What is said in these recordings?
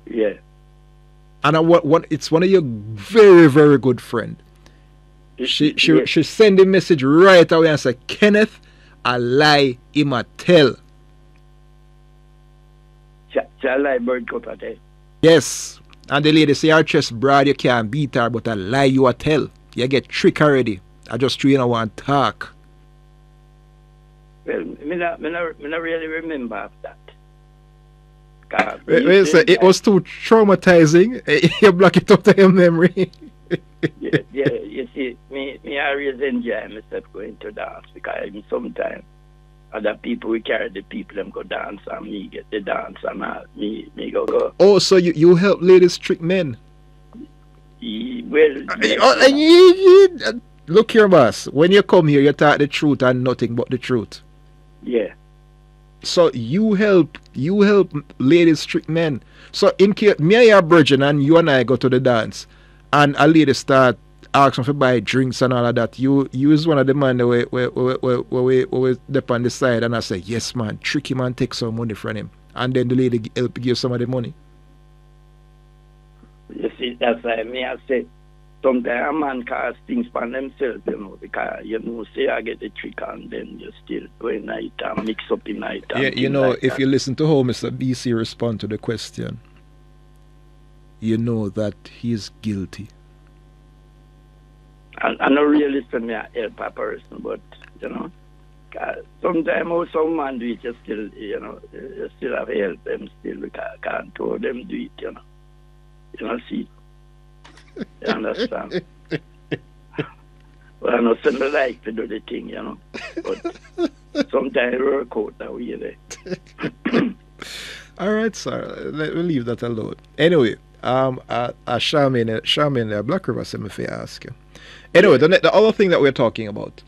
Yeah. And it's one of your very, very good friend. She send a message right away and say, Kenneth, a lie him a tell. She a lie bird cup a tell. Yes. And the lady say her chest broad, you can't beat her, but a lie you a tell. You get trick already. I just you know want talk. Well, me not really remember that. It was too traumatizing. You block it out of your memory. yeah, you see, me always enjoy myself going to dance because even sometimes other people we carry the people them go dance and me get the dance and me go. Oh, so you help ladies trick men? Well, look here, boss. When you come here, you talk the truth and nothing but the truth. Yeah. So you help ladies trick men. So in case me and your virgin and you and I go to the dance and a lady start asking for buy drinks and all of that, you is one of the man we dip on the side and I say, yes man, trick him and take some money from him. And then the lady help give some of the money. You see, that's why I say sometimes a man cause things for themselves, because say I get the trick and then you still go in night and mix up in night. Yeah, if that. You listen to how Mr. BC respond to the question, you know that he is guilty. I don't really listen me help a person, but sometimes some man do it, you still, you still have to help them still because I can't tell them do it, see. You understand? Well, I know some like to do the thing, but sometimes it work out that way there. All right, sir. Let me leave that alone. Anyway, Charmaine, Black River said me if I ask you. Anyway, the other thing that we're talking about,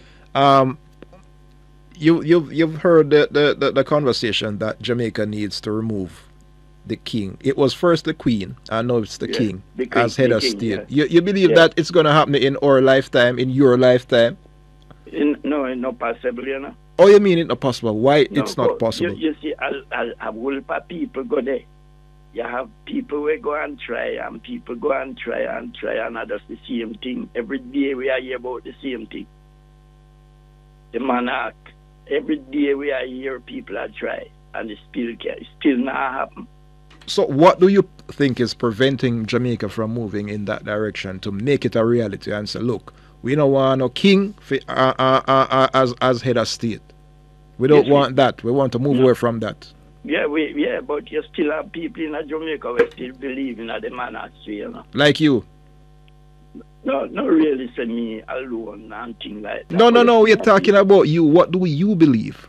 you've heard the conversation that Jamaica needs to remove the king. It was first the queen, I know it's the king as head of state. Yeah. You believe that it's going to happen in our lifetime, in your lifetime? No, it's not possible, Oh, you mean it's not possible? Why it's not possible? You see, a whole lot of people go there. You have people who go and try, and people go and try, and that's the same thing. Every day we are hear about the same thing. The monarch. Every day we are hear people are try, and it still not happen. So what do you think is preventing Jamaica from moving in that direction to make it a reality and say, look, we don't want no king as head of state. We don't want that. We want to move away from that. Yeah, but you still have people in Jamaica who still believe in the monarchy, Like you? No, not really say me alone and things like that. No, we're talking about you. What do you believe?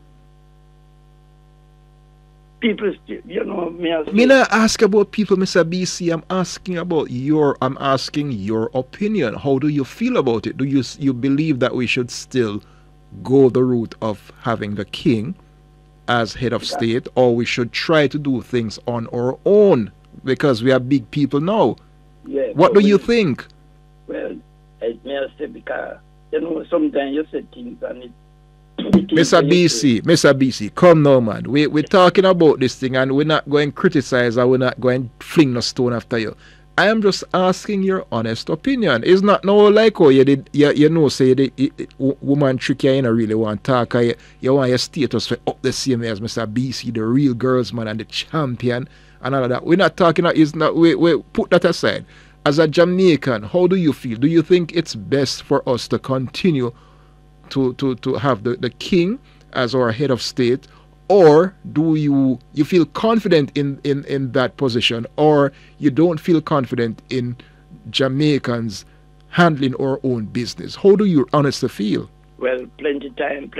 People still, me not ask about people, Mr. BC. I'm asking your opinion. How do you feel about it? Do you believe that we should still go the route of having the king as head of state, or we should try to do things on our own because we are big people now? Yeah. What do you think? Well, I may say because sometimes you say things and it. Mr. BC, come now, man. We're talking about this thing and we're not going to criticize or we're not going to fling no stone after you. I am just asking your honest opinion. It's not no like say the woman trick you really want to talk. You want your status for up the same as Mr. BC, the real girls man and the champion and all of that. We're not talking about we put that aside. As a Jamaican, how do you feel? Do you think it's best for us to continue to have the king as our head of state, or do you feel confident in that position, or you don't feel confident in Jamaicans handling our own business? How do you honestly feel? Well, plenty time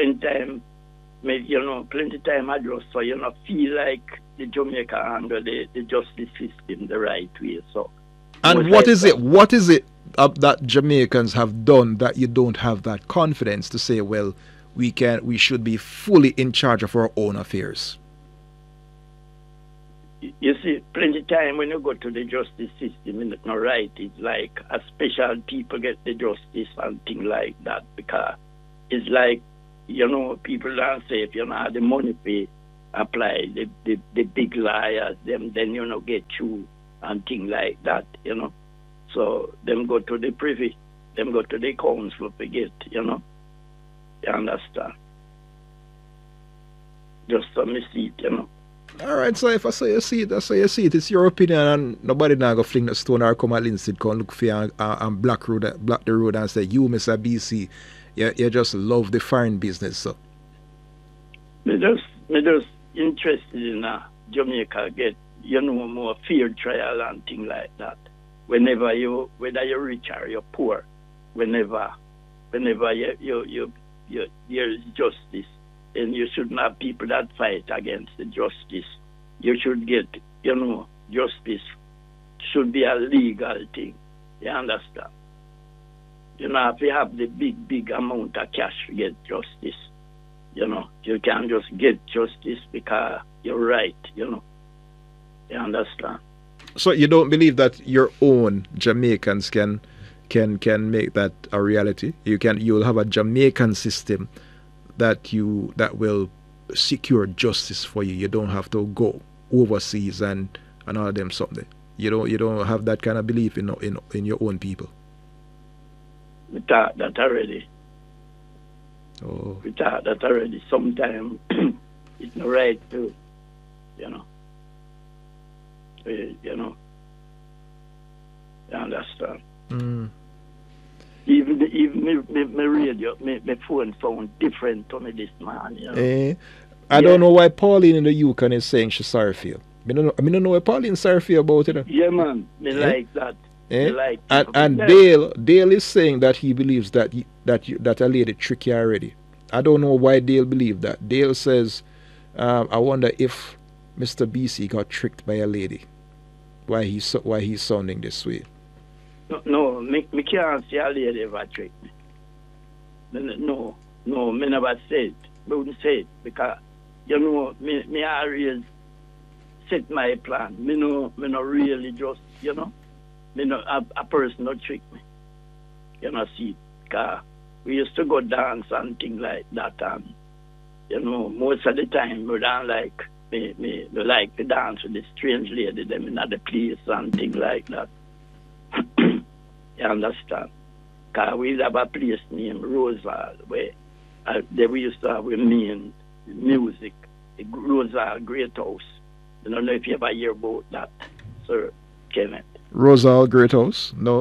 address, so feel like the Jamaica handle the justice system the right way. So, and what is it that Jamaicans have done that you don't have that confidence to say, well, we should be fully in charge of our own affairs? You see, plenty time when you go to the justice system, it's not right. It's like a special people get the justice and things like that, because it's like, people don't say if you don't have the money pay, apply the big liars, them then get through and things like that, So them go to the privy, them go to the council to get, You understand? Just so me see it, All right, so if I say you see it, I say you see it. It's your opinion, and nobody now go fling the stone or come at Linstead, come look for you and block the road and say, you, Mr. BC, you just love the foreign business, so. Me just interested in Jamaica get, more field trial and things like that. Whether you're rich or you're poor, whenever there's justice, and you shouldn't have people that fight against the justice. You should get, justice should be a legal thing. You understand? If you have the big amount of cash to get justice, you can't just get justice because you're right, You understand? So you don't believe that your own Jamaicans can make that a reality? You'll have a Jamaican system that will secure justice for you. You don't have to go overseas and all of them something. You don't have that kind of belief in your own people. We thought that already. Oh. We thought that already. Sometimes it's not right to, You understand? Mm. Even my radio, my phone sound different to me this morning. I don't know why Pauline in the Yukon is saying she's sorry for you. I don't know why Pauline sorry for you about it. Yeah, man. Me like that. Me like and Dale is saying that he believes that a lady tricked you already. I don't know why Dale believes that. Dale says, I wonder if Mr. BC got tricked by a lady. Why he's sounding this way. No, me can't see a lady ever trick me. No, me never said. Me wouldn't say it because, me always set my plan. Me no really just, me no a person no trick me. See, because we used to go dance and things like that, and most of the time we don't like me like to dance with the strange lady them in the place and things like that. You understand? Because we have a place named Rosal where we used to have a main music, Rosal Great House. I don't know if you ever hear about that, Sir Kenneth. Rosal Great House? No.